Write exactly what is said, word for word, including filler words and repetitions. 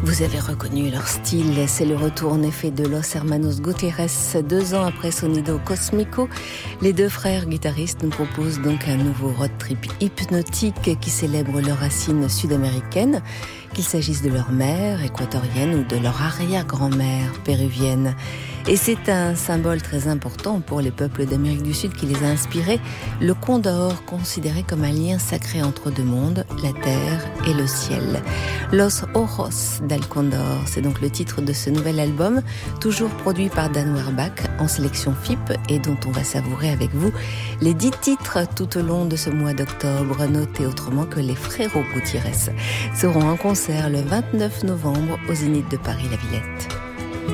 Vous avez reconnu leur style, c'est le retour en effet de Los Hermanos Gutierrez. Deux ans après Sonido Cosmico, les deux frères guitaristes nous proposent donc un nouveau road trip hypnotique qui célèbre leurs racines sud-américaines, qu'il s'agisse de leur mère équatorienne ou de leur arrière-grand-mère péruvienne. Et c'est un symbole très important pour les peuples d'Amérique du Sud qui les a inspirés, le condor, considéré comme un lien sacré entre deux mondes, la terre et le ciel. Los Ojos del Condor, c'est donc le titre de ce nouvel album, toujours produit par Dan Werbach en sélection F I P et dont on va savourer avec vous les dix titres tout au long de ce mois d'octobre. Notez autrement que les Frérots Gutiérrez seront en concert le vingt-neuf novembre au Zénith de Paris-La Villette.